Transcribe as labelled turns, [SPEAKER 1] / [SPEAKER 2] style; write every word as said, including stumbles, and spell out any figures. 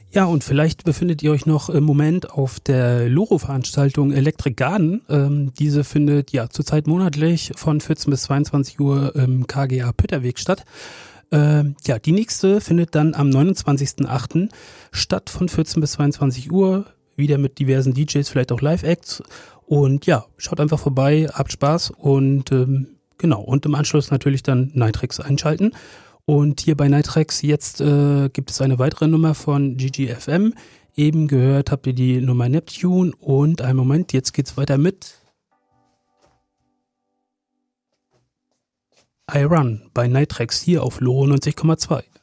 [SPEAKER 1] Ja, und vielleicht befindet ihr euch noch im Moment auf der Loro-Veranstaltung Electric Garden. Ähm, diese findet ja zurzeit monatlich von vierzehn bis zweiundzwanzig Uhr im K G A Pütterweg statt. Ähm, ja, die nächste findet dann am neunundzwanzigsten achten statt von vierzehn bis zweiundzwanzig Uhr. Wieder mit diversen D Js, vielleicht auch Live-Acts. Und ja, schaut einfach vorbei, habt Spaß und ähm, genau. Und im Anschluss natürlich dann Nitrix einschalten. Und hier bei Nitrix jetzt äh, gibt es eine weitere Nummer von G G F M. Eben gehört habt ihr die Nummer Neptune. Und einen Moment, jetzt geht's weiter mit I Run bei Nitrix hier auf Loro neunzig Komma zwei.